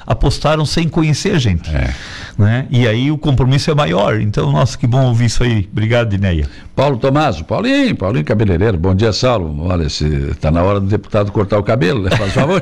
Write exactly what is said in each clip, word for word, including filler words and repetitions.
apostaram sem conhecer a gente. É. Né? E aí o compromisso é maior. Então, nossa, que bom ouvir isso aí. Obrigado, Dineia. Paulo Tomaso, Paulinho, Paulinho cabeleireiro. Bom dia, Saulo. Olha, se tá na hora do deputado cortar o cabelo, né? Faz favor.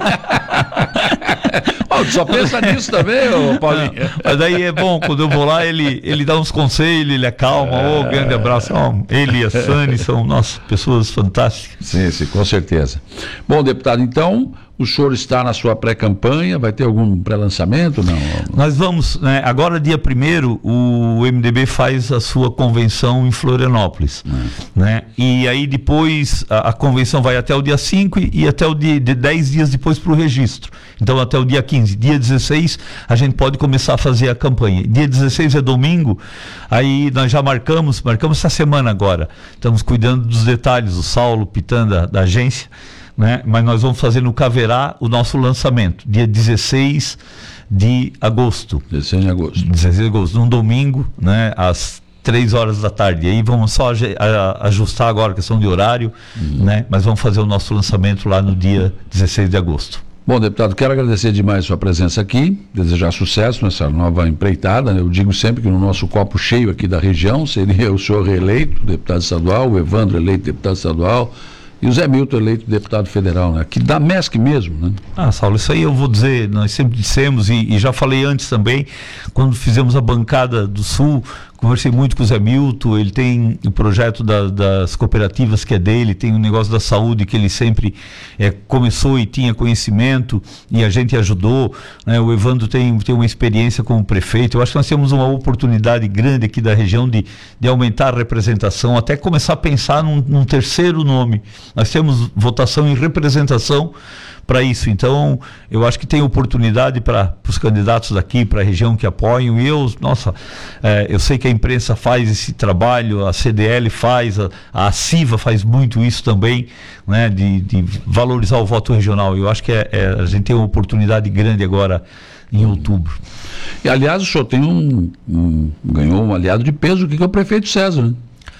Oh, só pensa nisso também, ô Paulinho. Não, mas daí é bom, quando eu vou lá, ele, ele dá uns conselhos, ele acalma. Ô, oh, grande abraço. Oh, ele e a Sani são, nossa, pessoas fantásticas. Sim, sim, com certeza. Bom, deputado, então, o senhor está na sua pré-campanha, vai ter algum pré-lançamento? Não? Nós vamos, né, agora dia primeiro, o M D B faz a sua convenção em Florianópolis, hum. né, e aí depois a, a convenção vai até o dia cinco e, e até o dia, de dez dias depois para o registro. Então até o dia quinze, dia dezesseis a gente pode começar a fazer a campanha. Dia dezesseis é domingo, aí nós já marcamos, marcamos essa semana agora, estamos cuidando dos detalhes, o Saulo Pitanda da agência, né? Mas nós vamos fazer no Caverá o nosso lançamento, dia dezesseis de agosto. dezesseis de agosto. dezesseis de agosto, num domingo, né? Às três horas da tarde. E aí vamos só ajustar agora a questão de horário, uhum. né? Mas vamos fazer o nosso lançamento lá no dia dezesseis de agosto. Bom, deputado, quero agradecer demais a sua presença aqui, desejar sucesso nessa nova empreitada. Eu digo sempre que no nosso copo cheio aqui da região seria o senhor reeleito, deputado estadual, o Evandro eleito deputado estadual, e o Zé Milton eleito deputado federal, né? Que da M E S C mesmo, né? Ah, Saulo, isso aí eu vou dizer, nós sempre dissemos, e, e já falei antes também, quando fizemos a bancada do Sul, conversei muito com o Zé Milton, ele tem o projeto da, das cooperativas que é dele, tem o negócio da saúde que ele sempre é, começou e tinha conhecimento e a gente ajudou, né? O Evandro tem, tem uma experiência como prefeito. Eu acho que nós temos uma oportunidade grande aqui da região de, de aumentar a representação, até começar a pensar num, num terceiro nome. Nós temos votação e representação para isso, então eu acho que tem oportunidade para os candidatos daqui, para a região que apoiam, e eu, nossa, é, eu sei que a imprensa faz esse trabalho, a C D L faz, a, a CIVA faz muito isso também, né, de, de valorizar o voto regional. Eu acho que é, é, a gente tem uma oportunidade grande agora em outubro. E aliás, o senhor tem um, um ganhou um aliado de peso, que é o prefeito César, né?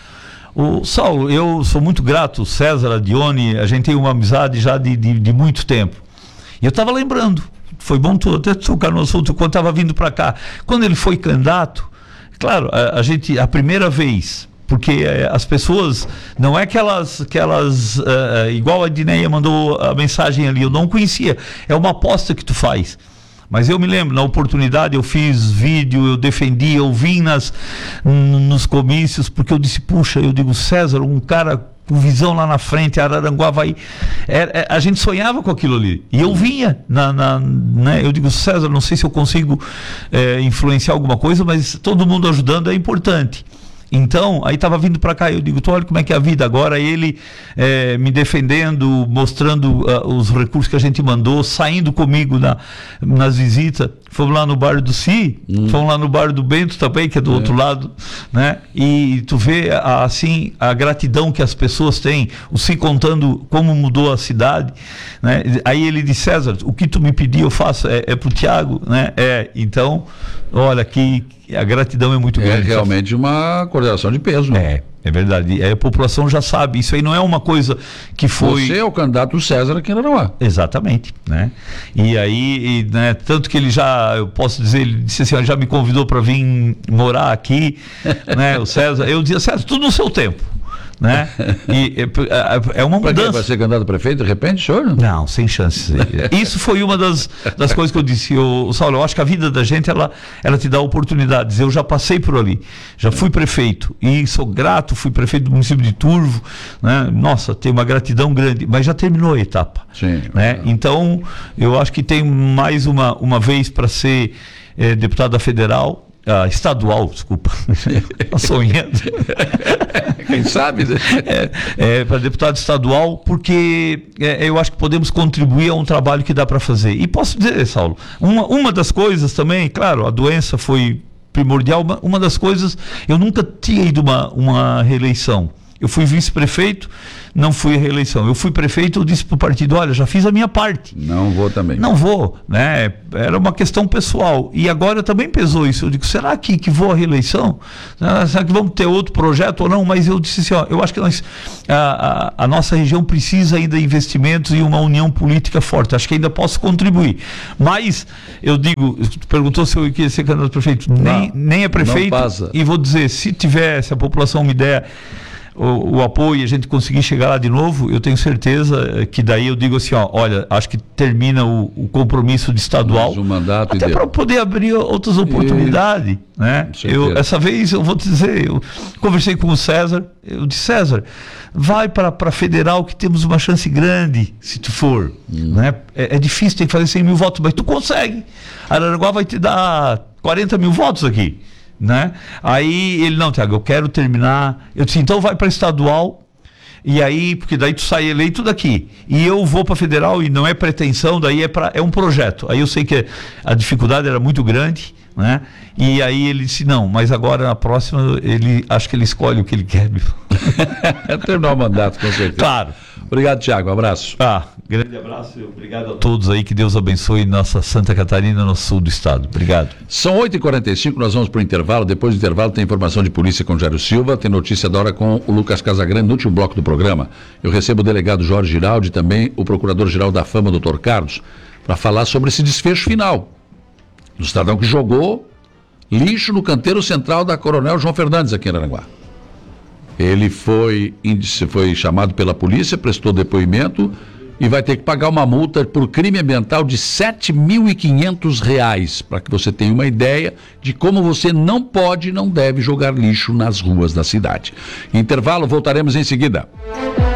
O Saulo, eu sou muito grato, César, a Dione, a gente tem uma amizade já de, de, de muito tempo. E eu estava lembrando, foi bom tu, até tocar no assunto, quando estava vindo para cá. Quando ele foi candidato, claro, a, a gente, a primeira vez, porque é, as pessoas, não é que elas, que elas uh, igual a Dineia mandou a mensagem ali, eu não conhecia, é uma aposta que tu faz. Mas eu me lembro, na oportunidade eu fiz vídeo, eu defendi, eu vim nas, nos comícios, porque eu disse, puxa, eu digo, César, um cara com visão lá na frente, Araranguá vai... É, é, a gente sonhava com aquilo ali, e eu vinha, na, na, né? Eu digo, César, não sei se eu consigo é, influenciar alguma coisa, mas todo mundo ajudando é importante. Então, aí estava vindo para cá, eu digo, tu olha como é que é a vida agora, ele é, me defendendo, mostrando uh, os recursos que a gente mandou, saindo comigo na, nas visitas, fomos lá no bairro do Si, hum. fomos lá no bairro do Bento também, que é do é. outro lado, né? E tu vê, assim, a gratidão que as pessoas têm, o Si contando como mudou a cidade, né? Aí ele disse, César, o que tu me pediu eu faço, é, é pro Tiago, né? É, então, olha, que a gratidão é muito grande. É realmente uma coordenação de peso. Né? É, é verdade. A população já sabe. Isso aí não é uma coisa que foi... Você é o candidato César aqui em Araranguá. Exatamente, né? E aí, e, né, tanto que ele já, eu posso dizer, ele disse assim, ó, já me convidou para vir morar aqui, né? O César, eu dizia, César, tudo no seu tempo. Né? E é, é uma mudança. Para ser candidato a prefeito, de repente, senhor? Não, não sem chances. Isso foi uma das, das coisas que eu disse, o, o Saulo, eu acho que a vida da gente, ela, ela te dá oportunidades. Eu já passei por ali, já fui prefeito e sou grato, fui prefeito do município de Turvo, né? Nossa, tenho uma gratidão grande, mas já terminou a etapa. Sim, né? Então, eu acho que tem mais uma, uma vez para ser é, deputado federal. Ah, estadual, desculpa, sonhando. Quem sabe, né? É, é, para deputado estadual, porque é, eu acho que podemos contribuir a um trabalho que dá para fazer. E posso dizer, Saulo, uma, uma das coisas também, claro, a doença foi primordial, uma, uma das coisas, eu nunca tinha ido uma, uma reeleição. Eu fui vice-prefeito, não fui à reeleição. Eu fui prefeito, eu disse para o partido, olha, já fiz a minha parte. Não vou também. Não vou, né? Era uma questão pessoal. E agora também pesou isso. Eu digo, será que, que vou à reeleição? Será que vamos ter outro projeto ou não? Mas eu disse assim, ó, eu acho que nós, a, a, a nossa região precisa ainda de investimentos e uma união política forte. Acho que ainda posso contribuir. Mas, eu digo, tu perguntou se eu queria ser candidato a prefeito. Nem, não, nem é prefeito. E vou dizer, se tiver, se a população me der O, o apoio e a gente conseguir chegar lá de novo, eu tenho certeza que daí eu digo assim, ó, olha, acho que termina o, o compromisso de estadual, um mandato até para poder abrir outras oportunidades, e... né? Eu, essa vez eu vou te dizer, eu conversei com o César, eu disse, César, vai para para federal que temos uma chance grande, se tu for, hum. né? É, é difícil, tem que fazer cem mil votos, mas tu consegue. Araranguá vai te dar quarenta mil votos aqui. Né? Aí ele, não, Tiago, eu quero terminar. Eu disse, então vai para estadual. E aí, porque daí tu sai eleito daqui. E eu vou para federal e não é pretensão, daí é, pra, é um projeto. Aí eu sei que a dificuldade era muito grande, né? E aí ele disse, não, mas agora na próxima, ele acho que ele escolhe o que ele quer. Terminar o mandato, com certeza. Claro. Obrigado, Tiago. Um abraço. Ah, grande abraço e obrigado a todos aí. Que Deus abençoe nossa Santa Catarina, no sul do estado. Obrigado. São oito e quarenta e cinco, nós vamos para o intervalo. Depois do intervalo tem informação de polícia com o Jairo Silva, tem notícia da hora com o Lucas Casagrande. No último bloco do programa, eu recebo o delegado Jorge Giraldi e também o procurador-geral da Fama, doutor Carlos, para falar sobre esse desfecho final do cidadão que jogou lixo no canteiro central da Coronel João Fernandes, aqui em Araranguá. Ele foi, foi chamado pela polícia, prestou depoimento e vai ter que pagar uma multa por crime ambiental de sete mil e quinhentos reais, para que você tenha uma ideia de como você não pode e não deve jogar lixo nas ruas da cidade. Intervalo, voltaremos em seguida.